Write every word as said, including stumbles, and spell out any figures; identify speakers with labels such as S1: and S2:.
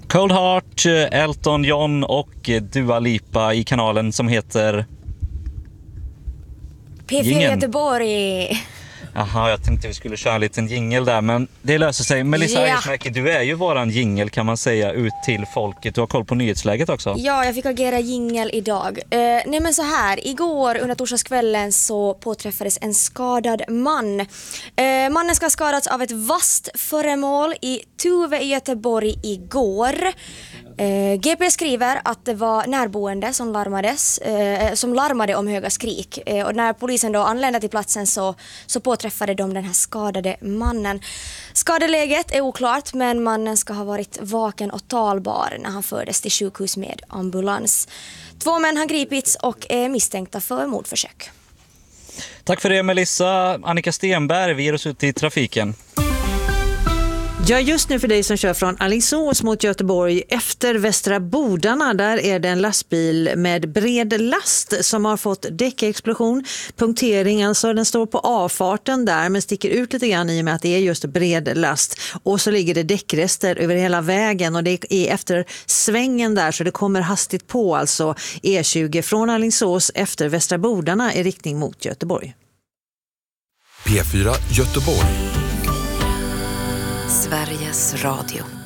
S1: Cold Heart, Elton John och Dua Lipa i kanalen som heter
S2: P fyra Göteborg.
S1: Jaha, jag tänkte vi skulle köra en liten jingle där, men det löser sig. Melissa
S2: Ja.
S1: Eismäki, du är ju våran jingle kan man säga ut till folket. Du har koll på nyhetsläget också.
S2: Ja, jag fick agera jingle idag. Uh, nej men så här, igår under torsdagskvällen så påträffades en skadad man. Uh, mannen ska ha skadats av ett vasst föremål i Tuve i Göteborg igår. Uh, G P skriver att det var närboende som larmades, uh, som larmade om höga skrik. Uh, och när polisen då anlände till platsen så, så påträffade de den här skadade mannen. Skadeläget är oklart, men mannen ska ha varit vaken och talbar när han fördes till sjukhus med ambulans. Två män har gripits och är misstänkta för mordförsök.
S1: Tack för det Melissa. Annika Stenberg, vi ger oss ut i trafiken.
S3: Ja, just nu för dig som kör från Alingsås mot Göteborg efter Västra Bodarna, där är det en lastbil med bred last som har fått däckexplosion, punktering, alltså den står på avfarten där men sticker ut lite grann i och med att det är just bred last, och så ligger det däckrester över hela vägen och det är efter svängen där så det kommer hastigt på, alltså E tjugo från Alingsås efter Västra Bodarna i riktning mot Göteborg.
S4: P fyra Göteborg.
S5: Sveriges Radio.